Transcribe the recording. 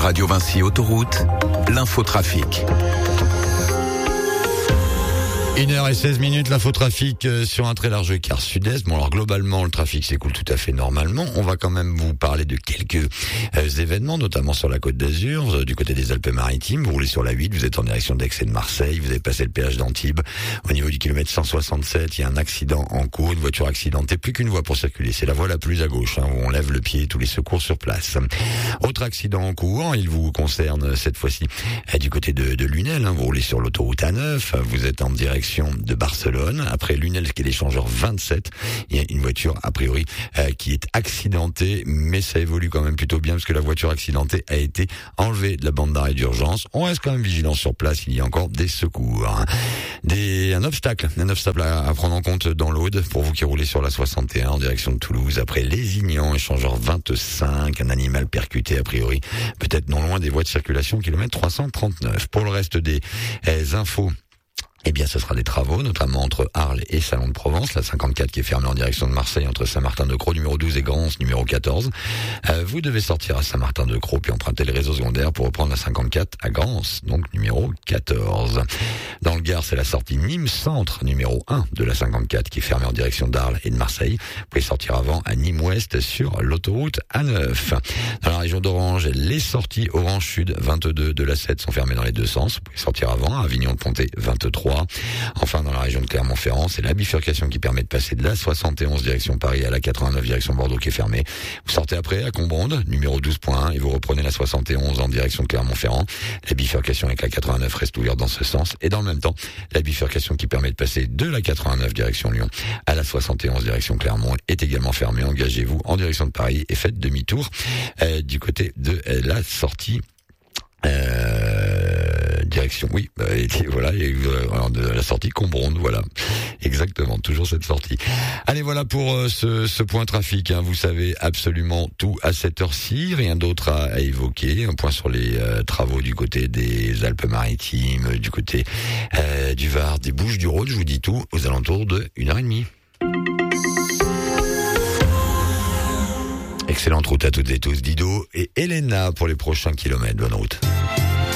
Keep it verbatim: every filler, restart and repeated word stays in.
Radio Vinci Autoroute, l'infotrafic. une heure seize minutes, l'infotrafic sur un très large écart sud-est. Bon, alors globalement, le trafic s'écoule tout à fait normalement. On va quand même vous parler de quelques euh, événements, notamment sur la Côte d'Azur, euh, du côté des Alpes-Maritimes. Vous roulez sur la huit, vous êtes en direction d'Aix et de Marseille, vous avez passé le péage d'Antibes. Au niveau du kilomètre cent soixante-sept, il y a un accident en cours, une voiture accidentée, plus qu'une voie pour circuler. C'est la voie la plus à gauche, hein, où on lève le pied et tous les secours sur place. Autre accident en cours, il vous concerne cette fois-ci euh, du côté de, de Lunel. Hein, vous roulez sur l'autoroute A neuf, vous êtes en direction de Barcelone. Après Lunel, qui est l'échangeur vingt-sept, il y a une voiture a priori euh, qui est accidentée, mais ça évolue quand même plutôt bien parce que la voiture accidentée a été enlevée de la bande d'arrêt d'urgence. On reste quand même vigilant sur place, il y a encore des secours. Hein. Des, un obstacle, un obstacle à, à prendre en compte dans l'Aude pour vous qui roulez sur la soixante et un en direction de Toulouse. Après Lézignan, échangeur vingt-cinq, un animal percuté a priori, peut-être non loin des voies de circulation, kilomètre trois cent trente-neuf. Pour le reste des euh, infos, eh bien, ce sera des travaux, notamment entre Arles et Salon de Provence, la cinquante-quatre qui est fermée en direction de Marseille, entre Saint-Martin-de-Crau, numéro douze, et Grance, numéro quatorze. Euh, vous devez sortir à Saint-Martin-de-Crau, puis emprunter le réseau secondaire pour reprendre la cinquante-quatre à Grance, donc numéro quatorze. Dans le Gard, c'est la sortie Nîmes-Centre, numéro un de la cinquante-quatre, qui est fermée en direction d'Arles et de Marseille. Vous pouvez sortir avant à Nîmes-Ouest sur l'autoroute A neuf. Dans la région d'Orange, les sorties Orange Sud vingt-deux de l'A sept sont fermées dans les deux sens. Vous pouvez sortir avant à Avignon-de-Pontet vingt-trois. Enfin, dans la région de Clermont-Ferrand, c'est la bifurcation qui permet de passer de la soixante et onze direction Paris à la quatre-vingt-neuf direction Bordeaux qui est fermée. Vous sortez après à Combronde, numéro douze point un, et vous reprenez la soixante et onze en direction de Clermont-Ferrand. La bifurcation avec la quatre-vingt-neuf reste ouverte dans ce sens. Et dans le même temps, la bifurcation qui permet de passer de la quatre-vingt-neuf direction Lyon à la soixante et onze direction Clermont est également fermée. Engagez-vous en direction de Paris et faites demi-tour euh, du côté de euh, la sortie Euh, direction, oui, bah, et, voilà, et, euh, de la sortie Combronde, voilà, exactement, toujours cette sortie. Allez, voilà pour euh, ce, ce point trafic, hein. Vous savez absolument tout à cette heure-ci, rien d'autre à, à évoquer. Un point sur les euh, travaux du côté des Alpes-Maritimes, du côté euh, du Var, des Bouches-du-Rhône, je vous dis tout, aux alentours de une heure et demie. Excellente route à toutes et tous, Dido et Elena pour les prochains kilomètres. Bonne route.